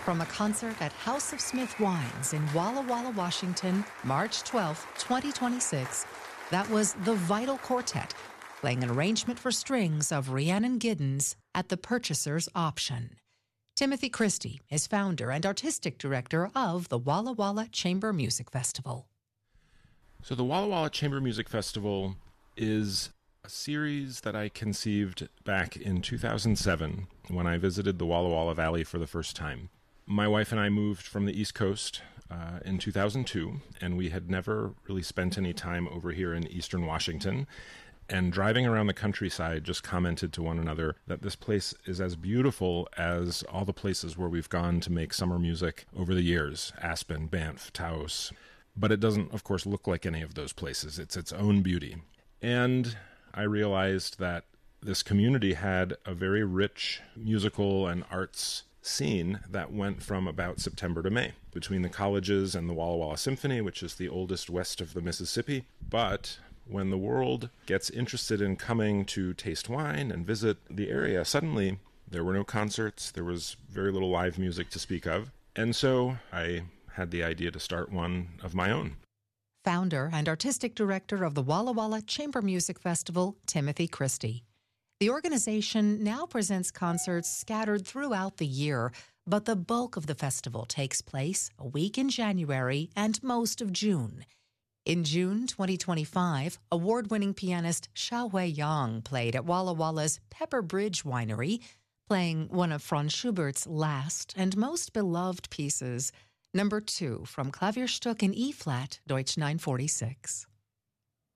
From a concert at House of Smith Wines in Walla Walla, Washington, March 12, 2026, that was the Vital Quartet, playing an arrangement for strings of Rhiannon Giddens at the purchaser's option. Timothy Christie is founder and artistic director of the Walla Walla Chamber Music Festival. So the Walla Walla Chamber Music Festival is a series that I conceived back in 2007 when I visited the Walla Walla Valley for the first time. My wife and I moved from the East Coast in 2002, and we had never really spent any time over here in Eastern Washington. And driving around the countryside, just commented to one another that this place is as beautiful as all the places where we've gone to make summer music over the years, Aspen, Banff, Taos. But it doesn't, of course, look like any of those places. It's its own beauty. And I realized that this community had a very rich musical and arts scene that went from about September to May between the colleges and the Walla Walla Symphony, which is the oldest west of the Mississippi. But when the world gets interested in coming to taste wine and visit the area, suddenly there were no concerts, there was very little live music to speak of, and so I had the idea to start one of my own. Founder and artistic director of the Walla Walla Chamber Music Festival, Timothy Christie. The organization now presents concerts scattered throughout the year, but the bulk of the festival takes place a week in January and most of June. In June 2025, award-winning pianist Xiaohui Yang played at Walla Walla's Pepper Bridge Winery, playing one of Franz Schubert's last and most beloved pieces, Number 2 from Klavierstück in E-flat, Deutsch 946.